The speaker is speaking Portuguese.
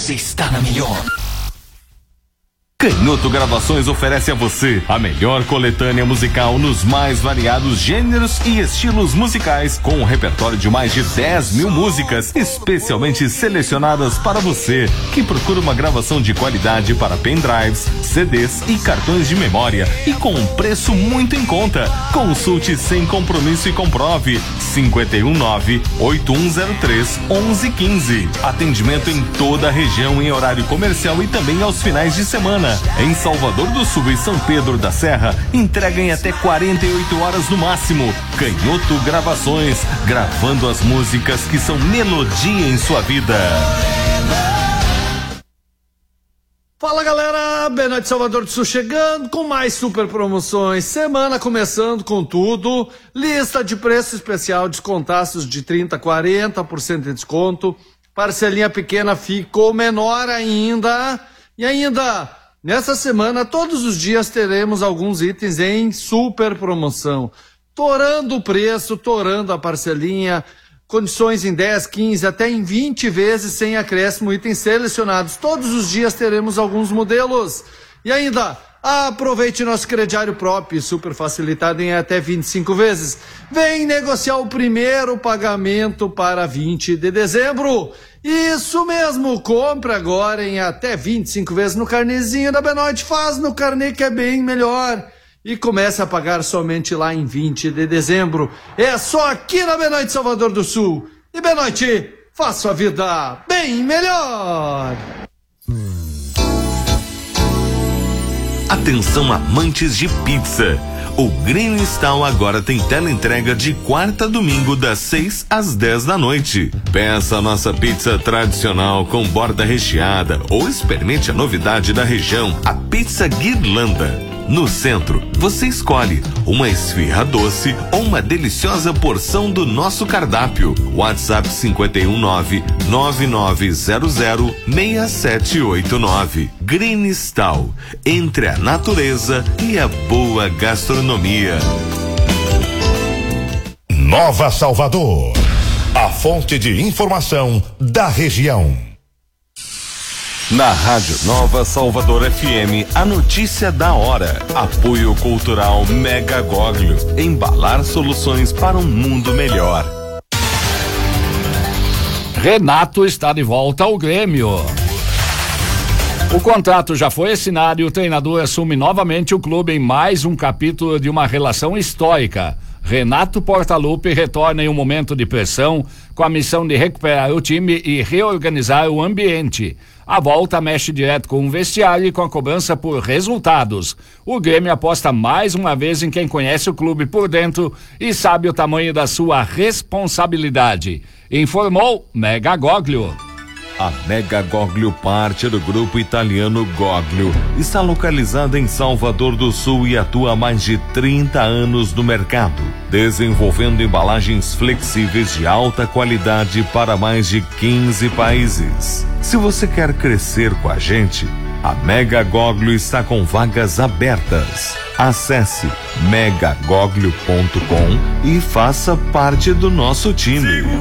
Você está na melhor. Canhoto Gravações oferece a você a melhor coletânea musical nos mais variados gêneros e estilos musicais, com um repertório de mais de 10 mil músicas, especialmente selecionadas para você, que procura uma gravação de qualidade para pendrives, CDs e cartões de memória, e com um preço muito em conta. Consulte sem compromisso e comprove. 519-8103-1115. Atendimento em toda a região em horário comercial e também aos finais de semana. Em Salvador do Sul e São Pedro da Serra, entrega em até 48 horas no máximo. Canhoto Gravações, gravando as músicas que são melodia em sua vida. Fala galera, Benoit Salvador do Sul chegando com mais super promoções, semana começando com tudo, lista de preço especial, descontaços de 30%, 40% de desconto, parcelinha pequena ficou menor ainda, e ainda nessa semana todos os dias teremos alguns itens em super promoção, torando o preço, torando a parcelinha, condições em 10, 15, até em 20 vezes sem acréscimo, itens selecionados. Todos os dias teremos alguns modelos. E ainda, aproveite nosso crediário próprio, super facilitado em até 25 vezes. Vem negociar o primeiro pagamento para 20 de dezembro. Isso mesmo, compra agora em até 25 vezes no carnezinho da Benoit. Faz no carnê que é bem melhor. E comece a pagar somente lá em 20 de dezembro. É só aqui na Benoit Salvador do Sul. E Benoit, faça sua vida bem melhor. Atenção amantes de pizza. O Green Style agora tem teleentrega de quarta a domingo das 6 às 10 da noite. Peça a nossa pizza tradicional com borda recheada ou experimente a novidade da região, a pizza Guirlanda. No centro, você escolhe uma esfirra doce ou uma deliciosa porção do nosso cardápio. WhatsApp 519-9900-6789. Green Style, entre a natureza e a boa gastronomia. Nova Salvador, a fonte de informação da região. Na Rádio Nova Salvador FM, a notícia da hora. Apoio cultural Mega Goglio. Embalar soluções para um mundo melhor. Renato está de volta ao Grêmio. O contrato já foi assinado e o treinador assume novamente o clube em mais um capítulo de uma relação histórica. Renato Portaluppi retorna em um momento de pressão com a missão de recuperar o time e reorganizar o ambiente. A volta mexe direto com o vestiário e com a cobrança por resultados. O Grêmio aposta mais uma vez em quem conhece o clube por dentro e sabe o tamanho da sua responsabilidade. Informou Mega Goglio. A Mega Goglio, parte do grupo italiano Goglio, está localizada em Salvador do Sul e atua há mais de 30 anos no mercado, desenvolvendo embalagens flexíveis de alta qualidade para mais de 15 países. Se você quer crescer com a gente, a Mega Goglio está com vagas abertas. Acesse megagoglio.com e faça parte do nosso time.